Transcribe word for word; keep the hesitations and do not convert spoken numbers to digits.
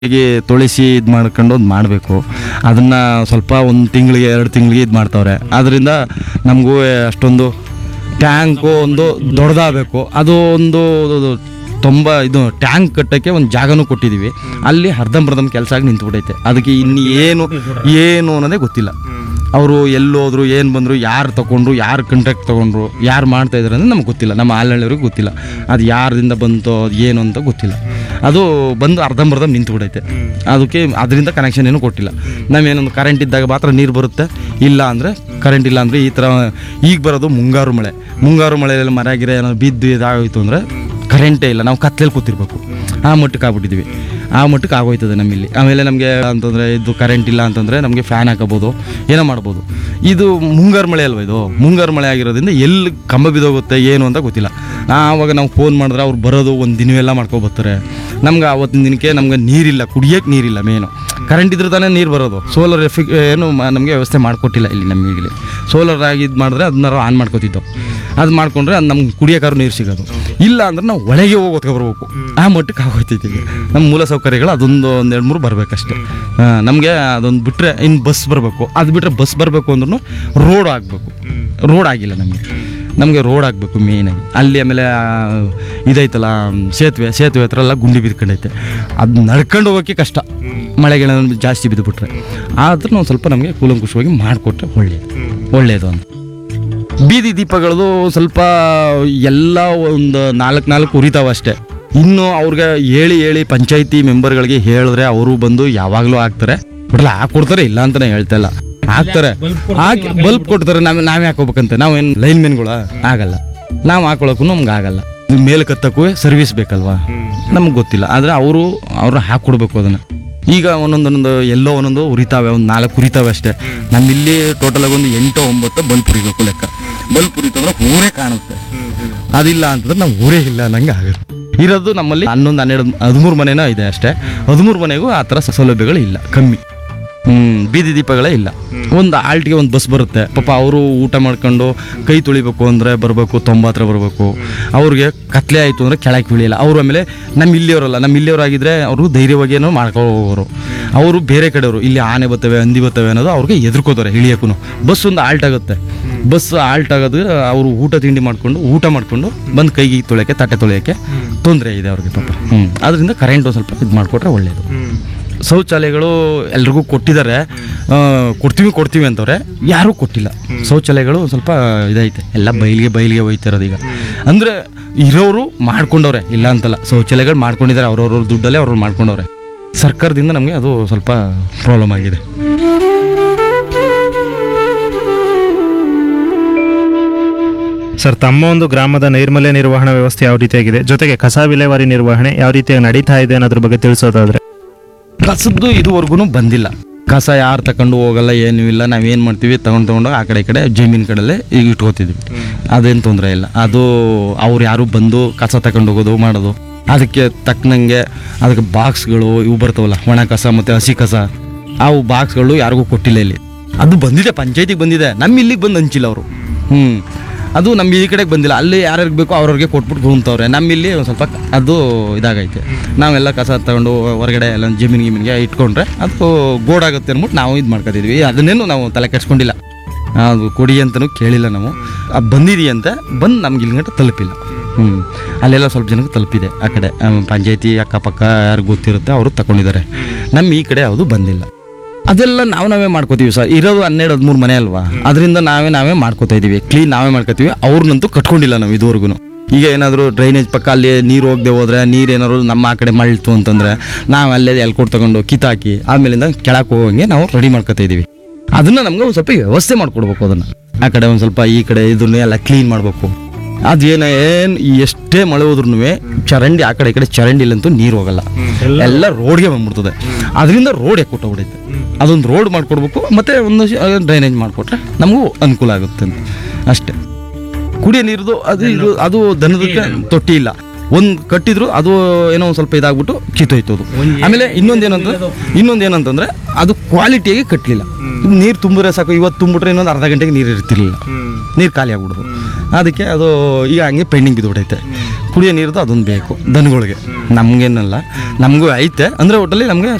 ಹೀಗೆ ತೊಳಿಸಿ ಇದು ಮಾಡ್ಕೊಂಡು ಒಂದು ಮಾಡಬೇಕು. ಅದನ್ನು ಸ್ವಲ್ಪ ಒಂದು ತಿಂಗಳಿಗೆ ಎರಡು ತಿಂಗಳಿಗೆ ಇದು ಮಾಡ್ತಾವ್ರೆ. ಅದರಿಂದ ನಮಗೂ ಅಷ್ಟೊಂದು ಟ್ಯಾಂಕು ಒಂದು ದೊಡ್ಡದಾಗಬೇಕು. ಅದು ಒಂದು ತೊಂಬ ಇದು ಟ್ಯಾಂಕ್ ಕಟ್ಟೋಕ್ಕೆ ಒಂದು ಜಾಗನೂ ಕೊಟ್ಟಿದ್ದೀವಿ. ಅಲ್ಲಿ ಅರ್ಧಂಬರ್ಧಂ ಕೆಲಸ ಆಗಿ ನಿಂತುಬಿಟ್ಟೈತೆ. ಅದಕ್ಕೆ ಇನ್ನು ಏನು ಏನು ಅನ್ನೋದೇ ಗೊತ್ತಿಲ್ಲ. ಅವರು ಎಲ್ಲೋದ್ರು, ಏನು ಬಂದರು, ಯಾರು ತೊಗೊಂಡ್ರು, ಯಾರು ಕಾಂಟ್ರಾಕ್ಟ್ ತೊಗೊಂಡ್ರು, ಯಾರು ಮಾಡ್ತಾಯಿದ್ರು ಅಂದರೆ ನಮ್ಗೆ ಗೊತ್ತಿಲ್ಲ. ನಮ್ಮ ಆಲ್ನಳ್ಳಿಯವ್ರಿಗೆ ಗೊತ್ತಿಲ್ಲ. ಅದು ಯಾರಿಂದ ಬಂತೋ ಅದು ಏನು ಅಂತ ಗೊತ್ತಿಲ್ಲ. ಅದು ಬಂದು ಅರ್ಧಂಬರ್ಧ ನಿಂತುಬಿಡೈತೆ. ಅದಕ್ಕೆ ಅದರಿಂದ ಕನೆಕ್ಷನ್ ಏನೂ ಕೊಟ್ಟಿಲ್ಲ. ನಾವೇನೊಂದು ಕರೆಂಟ್ ಇದ್ದಾಗ ಮಾತ್ರ ನೀರು ಬರುತ್ತೆ. ಇಲ್ಲ ಅಂದರೆ ಕರೆಂಟ್ ಇಲ್ಲ ಅಂದರೆ ಈ ಥರ ಈಗ ಬರೋದು ಮುಂಗಾರು ಮಳೆ. ಮುಂಗಾರು ಮಳೆಯಲ್ಲಿ ಮರ ಗಿರ ಏನೋ ಬಿದ್ದು ಇದಾಗೋಯ್ತು ಅಂದರೆ ಕರೆಂಟೇ ಇಲ್ಲ. ನಾವು ಕತ್ಲೆಯಲ್ಲಿ ಕೂತಿರ್ಬೇಕು. ಆ ಮಟ್ಟಕ್ಕೆ ಆಗ್ಬಿಟ್ಟಿದ್ದೀವಿ. ಆ ಮಟ್ಟಕ್ಕೆ ಆಗೋಯ್ತದೆ ನಮ್ಮಲ್ಲಿ. ಆಮೇಲೆ ನಮಗೆ ಅಂತಂದರೆ ಇದು ಕರೆಂಟ್ ಇಲ್ಲ ಅಂತಂದರೆ ನಮಗೆ ಫ್ಯಾನ್ ಹಾಕೋಬೋದು, ಏನೋ ಮಾಡ್ಬೋದು. ಇದು ಮುಂಗಾರು ಮಳೆ ಅಲ್ವ, ಇದು ಮುಂಗಾರು ಮಳೆ ಆಗಿರೋದ್ರಿಂದ ಎಲ್ಲಿ ಕಂಬ ಬಿದ್ದೋಗುತ್ತೆ ಏನು ಅಂತ ಗೊತ್ತಿಲ್ಲ. ಆವಾಗ ನಾವು ಫೋನ್ ಮಾಡಿದ್ರೆ ಅವ್ರು ಬರೋದು ಒಂದು ದಿನವೆಲ್ಲ ಮಾಡ್ಕೊಬರ್ತಾರೆ. ನಮ್ಗೆ ಆವತ್ತಿನ ದಿನಕ್ಕೆ ನಮ್ಗೆ ನೀರಿಲ್ಲ, ಕುಡಿಯೋಕ್ಕೆ ನೀರಿಲ್ಲ. ಮೇನು ಕರೆಂಟ್ ಇದ್ರೆ ತಾನೇ ನೀರು ಬರೋದು. ಸೋಲಾರ್ ಎಫಿ ಏನು ನಮಗೆ ವ್ಯವಸ್ಥೆ ಮಾಡಿಕೊಟ್ಟಿಲ್ಲ ಇಲ್ಲಿ ನಮಗೆ. ಸೋಲಾರ್ ಆಗಿ ಇದು ಮಾಡಿದ್ರೆ ಅದನ್ನ ಆನ್ ಮಾಡ್ಕೊತಿದ್ದವು. ಅದು ಮಾಡ್ಕೊಂಡ್ರೆ ಅದು ನಮ್ಗೆ ಕುಡಿಯೋಕ್ಕಾದ್ರೂ ನೀರು ಸಿಗೋದು. ಇಲ್ಲ ಅಂದ್ರೆ ನಾವು ಒಳಗೆ ಹೋಗಿ ಹೊತ್ಕೊಬರ್ಬೇಕು. ಆ ಮಟ್ಟಕ್ಕೆ ಆಗೋಯ್ತೈತಿ. ನಮ್ಮ ಮೂಲ ಸೌಕರ್ಯಗಳು ಅದೊಂದು ಒಂದು ಎರಡು ಮೂರು ಬರಬೇಕಷ್ಟೆ. ನಮಗೆ ಅದೊಂದು ಬಿಟ್ಟರೆ ಇನ್ನು ಬಸ್ ಬರಬೇಕು. ಅದು ಬಿಟ್ಟರೆ ಬಸ್ ಬರಬೇಕು ಅಂದ್ರೂ ರೋಡ್ ಆಗಬೇಕು. ರೋಡ್ ಆಗಿಲ್ಲ ನಮಗೆ. ನಮಗೆ ರೋಡ್ ಆಗಬೇಕು ಮೇಯ್ನಾಗಿ. ಅಲ್ಲಿ ಆಮೇಲೆ ಇದೈತಲ್ಲ ಸೇತುವೆ, ಸೇತುವೆ ಹತ್ರ ಎಲ್ಲ ಗುಂಡಿ ಬಿದ್ಕೊಂಡೈತೆ. ಅದು ನಡ್ಕೊಂಡು ಹೋಗೋಕ್ಕೆ ಕಷ್ಟ, ಮಳೆಗಳ ಜಾಸ್ತಿ ಬಿದ್ದುಬಿಟ್ರೆ. ಆದ್ರೂ ಒಂದು ಸ್ವಲ್ಪ ನಮಗೆ ಕೂಲಂಕುಷವಾಗಿ ಮಾಡಿಕೊಟ್ರೆ ಒಳ್ಳೆಯದು ಒಳ್ಳೆಯದು ಅಂತ. ಬೀದಿ ದೀಪಗಳದು ಸ್ವಲ್ಪ ಎಲ್ಲ ಒಂದು ನಾಲ್ಕು ನಾಲ್ಕು ಉರಿತಾವ ಅಷ್ಟೇ. ಇನ್ನು ಅವ್ರಿಗೆ ಹೇಳಿ ಹೇಳಿ ಪಂಚಾಯತಿ ಮೆಂಬರ್ಗಳಿಗೆ ಹೇಳಿದ್ರೆ ಅವರು ಬಂದು ಯಾವಾಗಲೂ ಹಾಕ್ತಾರೆ. ಬಿಡಲ್ಲ ಹಾಕ್ಕೊಡ್ತಾರೆ, ಇಲ್ಲ ಅಂತಲೇ ಹೇಳ್ತಾ ಇಲ್ಲ, ಹಾಕ್ತಾರೆ. ಹಾಕಿ ಬಲ್ಬ್ ಕೊಡ್ತಾರೆ. ನಾವೇ ನಾವೇ ಹಾಕೋಬೇಕಂತೆ. ನಾವೇನು ಲೈನ್ ಮೆನ್ಗಳ ಆಗಲ್ಲ. ನಾವು ಹಾಕೊಳಕ್ಕೂ ನಮ್ಗೆ ಆಗಲ್ಲ. ಮೇಲೆ ಕತ್ತಕ್ಕೂ ಸರ್ವಿಸ್ ಬೇಕಲ್ವಾ, ನಮ್ಗೆ ಗೊತ್ತಿಲ್ಲ. ಆದರೆ ಅವರು ಅವ್ರು ಹಾಕ್ಕೊಡ್ಬೇಕು ಅದನ್ನು. ಈಗ ಒಂದೊಂದೊಂದು ಎಲ್ಲೋ ಒಂದೊಂದು ಉರಿತಾವೆ, ಒಂದು ನಾಲ್ಕು ಉರಿತಾವೆ ಅಷ್ಟೇ. ನಮ್ಮಿಲ್ಲಿ ಟೋಟಲಾಗಿ ಒಂದು ಎಂಟು ಒಂಬತ್ತು ಬಲ್ಬ್ ಉರಿಬೇಕು ಲೆಕ್ಕ. ಬಲ್ಬ್ ಉರಿತಂದ್ರೆ ಊರೇ ಕಾಣುತ್ತೆ. ಅದಿಲ್ಲ ಅಂತಂದ್ರೆ ನಾವು ಊರೇ ಇಲ್ಲ ಅನ್ನಂಗೆ ಆಗುತ್ತೆ. ಇರೋದು ನಮ್ಮಲ್ಲಿ ಹನ್ನೊಂದು ಹನ್ನೆರಡು ಹದಿಮೂರು ಮನೆನೋ ಇದೆ ಅಷ್ಟೇ. ಹದಿಮೂರು ಮನೆಗೂ ಆ ಥರ ಸೌಲಭ್ಯಗಳು ಇಲ್ಲ, ಕಮ್ಮಿ. ಹ್ಮ್ ಬೀದಿ ದೀಪಗಳೇ ಇಲ್ಲ. ಒಂದು ಆಲ್ಟಿಗೆ ಒಂದು ಬಸ್ ಬರುತ್ತೆ. ಪಾಪ ಅವರು ಊಟ ಮಾಡ್ಕೊಂಡು ಕೈ ತೊಳಿಬೇಕು ಅಂದರೆ ಬರಬೇಕು, ತೊಂಬತ್ತರ ಬರಬೇಕು. ಅವ್ರಿಗೆ ಕತ್ಲೆ ಆಯಿತು ಅಂದರೆ ಕೆಳಕ್ಕೆ ಇಳಿಯಲ್ಲ ಅವರು. ಆಮೇಲೆ ನಮ್ಮ ಇಲ್ಲಿಯವರಲ್ಲ, ನಮ್ಮ ಇಲ್ಲಿಯವರಾಗಿದ್ದರೆ ಅವರು ಧೈರ್ಯವಾಗಿ ಏನೋ ಮಾಡ್ಕೋರು. ಅವರು ಬೇರೆ ಕಡೆಯವರು. ಇಲ್ಲಿ ಆನೆ ಬರ್ತವೆ, ಹಂದಿ ಬರ್ತವೆ ಅನ್ನೋದು ಅವ್ರಿಗೆ ಎದುರ್ಕೋತಾರೆ ಇಳಿಯೋಕ್ಕೂ. ಬಸ್ ಒಂದು ಆಲ್ಟ್ ಆಗುತ್ತೆ. ಬಸ್ ಆಲ್ಟ್ ಆಗೋದು ಅವರು ಊಟ ತಿಂಡಿ ಮಾಡ್ಕೊಂಡು ಊಟ ಮಾಡ್ಕೊಂಡು ಬಂದು ಕೈಗೆ ತೊಳೆಯೋಕ್ಕೆ, ತಟ್ಟೆ ತೊಳೆಯೋಕ್ಕೆ ತೊಂದರೆ ಇದೆ ಅವ್ರಿಗೆ ಪಾಪ. ಹ್ಞೂ ಅದರಿಂದ ಕರೆಂಟ್ ಒಂದು ಸ್ವಲ್ಪ ಇದು ಮಾಡಿಕೊಟ್ರೆ ಒಳ್ಳೆಯದು. ಶೌಚಾಲಯಗಳು ಎಲ್ರಿಗೂ ಕೊಟ್ಟಿದ್ದಾರೆ. ಕೊಡ್ತೀವಿ ಕೊಡ್ತೀವಿ ಅಂತವ್ರೆ, ಯಾರೂ ಕೊಟ್ಟಿಲ್ಲ. ಶೌಚಾಲಯಗಳು ಸ್ವಲ್ಪ ಇದೈತೆ, ಎಲ್ಲ ಬಯಲಿಗೆ ಬಯಲಿಗೆ ಹೋಯ್ತಿರೋದು ಈಗ. ಅಂದರೆ ಇರೋರು ಮಾಡ್ಕೊಂಡವ್ರೆ, ಇಲ್ಲ ಅಂತಲ್ಲ. ಶೌಚಾಲಯಗಳು ಮಾಡ್ಕೊಂಡಿದ್ದಾರೆ, ಅವ್ರವ್ರ ದುಡ್ಡಲ್ಲೇ ಅವ್ರವ್ರು ಮಾಡ್ಕೊಂಡವ್ರೆ. ಸರ್ಕಾರದಿಂದ ನಮಗೆ ಅದು ಸ್ವಲ್ಪ ಪ್ರಾಬ್ಲಮ್ ಆಗಿದೆ. ಸರ್, ತಮ್ಮ ಒಂದು ಗ್ರಾಮದ ನೈರ್ಮಲ್ಯ ನಿರ್ವಹಣಾ ವ್ಯವಸ್ಥೆ ಯಾವ ರೀತಿಯಾಗಿದೆ, ಜೊತೆಗೆ ಕಸ ವಿಲೇವಾರಿ ನಿರ್ವಹಣೆ ಯಾವ ರೀತಿಯಾಗಿ ನಡೀತಾ ಇದೆ ಅನ್ನೋದ್ರ ಬಗ್ಗೆ ತಿಳಿಸೋದಾದ್ರೆ? ಕಸದ್ದು ಇದುವರೆಗೂ ಬಂದಿಲ್ಲ. ಕಸ ಯಾರು ತಗೊಂಡು ಹೋಗಲ್ಲ, ಏನೂ ಇಲ್ಲ. ನಾವೇನು ಮಾಡ್ತೀವಿ, ತಗೊಂಡು ತೊಗೊಂಡೋಗಿ ಆ ಕಡೆ ಈ ಕಡೆ ಜಮೀನು ಕಡೆಯಲ್ಲೇ ಈಗ ಇಟ್ಕೋತಿದ್ವಿ. ಅದೇನು ತೊಂದರೆ ಇಲ್ಲ. ಅದು ಅವ್ರು ಯಾರು ಬಂದು ಕಸ ತಗೊಂಡು ಹೋಗೋದು ಮಾಡೋದು, ಅದಕ್ಕೆ ತಕ್ಕನಂಗೆ ಅದಕ್ಕೆ ಬಾಕ್ಸ್ಗಳು ಇವು ಬರ್ತಾವಲ್ಲ, ಒಣ ಕಸ ಮತ್ತು ಹಸಿ ಕಸ, ಅವು ಬಾಕ್ಸ್ಗಳು ಯಾರಿಗೂ ಕೊಟ್ಟಿಲ್ಲ ಇಲ್ಲಿ. ಅದು ಬಂದಿದೆ, ಪಂಚಾಯತಿಗೆ ಬಂದಿದೆ, ನಮ್ಮ ಇಲ್ಲಿಗೆ ಬಂದು ಹಂಚಿಲ್ಲ ಅವರು. ಹ್ಞೂ ಅದು ನಮ್ಮ ಈ ಕಡೆಗೆ ಬಂದಿಲ್ಲ. ಅಲ್ಲಿ ಯಾರ್ಯಾರಿಗೆ ಬೇಕೋ ಅವ್ರವ್ರಿಗೆ ಕೊಟ್ಬಿಟ್ಟು ಕುಂತವ್ರೆ. ನಮ್ಮಿಲ್ಲಿ ಒಂದು ಸ್ವಲ್ಪ ಅದು ಇದಾಗೈತೆ. ನಾವೆಲ್ಲ ಕಸ ತಗೊಂಡು ಹೊರಗಡೆ ಎಲ್ಲ ಜಮೀನು ಗಿಮೀನಿಗೆ ಇಟ್ಕೊಂಡ್ರೆ ಅದು ಗೋಡಾಗುತ್ತೆ ಅಂದ್ಬಿಟ್ಟು ನಾವು ಇದು ಮಾಡ್ಕೊತಿದ್ವಿ. ಅದನ್ನೇನು ನಾವು ತಲೆ ಕೆಡ್ಸ್ಕೊಂಡಿಲ್ಲ. ಅದು ಕೊಡಿ ಅಂತಲೂ ಕೇಳಿಲ್ಲ ನಾವು. ಅದು ಬಂದಿದೆಯಂತೆ, ಬಂದು ನಮ್ಗೆ ಇಲ್ಲಿ ಗಂಟೆ ತಲುಪಿಲ್ಲ. ಹ್ಞೂ ಅಲ್ಲೆಲ್ಲ ಸ್ವಲ್ಪ ಜನಕ್ಕೆ ತಲುಪಿದೆ. ಆ ಕಡೆ ಪಂಚಾಯತಿ ಅಕ್ಕಪಕ್ಕ ಯಾರು ಗೊತ್ತಿರುತ್ತೆ ಅವರು ತಗೊಂಡಿದ್ದಾರೆ. ನಮ್ಮ ಈ ಕಡೆ ಯಾವುದು ಬಂದಿಲ್ಲ. ಅದೆಲ್ಲ ನಾವು ನಾವೇ ಮಾಡ್ಕೋತೀವಿ ಸರ್. ಇರೋದು ಹನ್ನೆರಡು ಹದಿಮೂರು ಮನೆ ಅಲ್ವಾ, ಅದರಿಂದ ನಾವೇ ನಾವೇ ಮಾಡ್ಕೋತಾ ಇದ್ದೀವಿ. ಕ್ಲೀನ್ ನಾವೇ ಮಾಡ್ಕೋತೀವಿ. ಅವ್ರನ್ನಂತೂ ಕಟ್ಕೊಂಡಿಲ್ಲ ನಾವು ಇದುವರೆಗೂ. ಈಗ ಏನಾದರೂ ಡ್ರೈನೇಜ್ ಪಕ್ಕ ಅಲ್ಲಿ ನೀರು ಹೋಗದೆ ಹೋದರೆ, ನೀರು ಏನಾದ್ರು ನಮ್ಮ ಆ ಕಡೆ ಮಳ್ತು ಅಂತಂದರೆ ನಾವು ಅಲ್ಲೇ ಎಲ್ಕೊಟ್ಟು ತಗೊಂಡು ಕಿತ್ತಾಕಿ ಆಮೇಲಿಂದ ಕೆಳಕ್ಕೆ ಹೋಗಂಗೆ ನಾವು ರೆಡಿ ಮಾಡ್ಕೋತಾ ಇದ್ದೀವಿ. ಅದನ್ನು ನಮ್ಗೆ ಒಂದು ಸ್ವಲ್ಪ ವ್ಯವಸ್ಥೆ ಮಾಡಿಕೊಡ್ಬೇಕು. ಅದನ್ನು ಆ ಕಡೆ ಒಂದು ಸ್ವಲ್ಪ ಈ ಕಡೆ ಇದನ್ನೇ ಎಲ್ಲ ಕ್ಲೀನ್ ಮಾಡಬೇಕು. ಅದೇನ ಏನು ಎಷ್ಟೇ ಮಳೆ ಹೋದ್ರೂ ಚರಂಡಿ ಆ ಕಡೆ ಈ ಕಡೆ ಚರಂಡಿ ಇಲ್ಲಂತೂ ನೀರು ಹೋಗಲ್ಲ, ಎಲ್ಲ ರೋಡ್ಗೆ ಬಂದ್ಬಿಡ್ತದೆ. ಅದರಿಂದ ರೋಡ್ ಯಾಕೆ ಕೊಟ್ಟೋಗ್ಬಿಡೈತೆ. ಅದೊಂದು ರೋಡ್ ಮಾಡಿಕೊಡ್ಬೇಕು, ಮತ್ತು ಒಂದು ಡ್ರೈನೇಜ್ ಮಾಡಿಕೊಟ್ರೆ ನಮಗೂ ಅನುಕೂಲ ಆಗುತ್ತೆ ಅಂತ ಅಷ್ಟೇ. ಕುಡಿಯೋ ನೀರ್ದು ಅದು ಇದು ಅದು ದನದಕ್ಕೆ ತೊಟ್ಟಿ ಇಲ್ಲ. ಒಂದು ಕಟ್ಟಿದ್ರು ಅದು ಏನೋ ಒಂದು ಸ್ವಲ್ಪ ಇದಾಗ್ಬಿಟ್ಟು ಕಿತ್ತೋಯ್ತದು. ಆಮೇಲೆ ಇನ್ನೊಂದು ಏನಂತಂದ್ರೆ ಇನ್ನೊಂದು ಏನಂತಂದರೆ ಅದು ಕ್ವಾಲಿಟಿಯಾಗಿ ಕಟ್ಟಲಿಲ್ಲ. ನೀರು ತುಂಬಿದ್ರೆ ಸಾಕು, ಇವತ್ತು ತುಂಬಿಟ್ರೆ ಇನ್ನೊಂದು ಅರ್ಧ ಗಂಟೆಗೆ ನೀರು ಇರ್ತಿರ್ಲಿಲ್ಲ, ನೀರು ಖಾಲಿ ಆಗ್ಬಿಡೋದು. ಅದಕ್ಕೆ ಅದು ಈಗ ಹಂಗೆ ಪೆಂಡಿಂಗ್ ಬಿದ್ದುಬಿಟ್ಟೈತೆ. ಕುಡಿಯೋ ನೀರ್ದು ಅದೊಂದು ಬೇಕು ದನಗಳಿಗೆ. ನಮಗೇನಲ್ಲ, ನಮಗೂ ಐತೆ ಅಂದರೆ ಒಟ್ಟಲ್ಲಿ ನಮಗೆ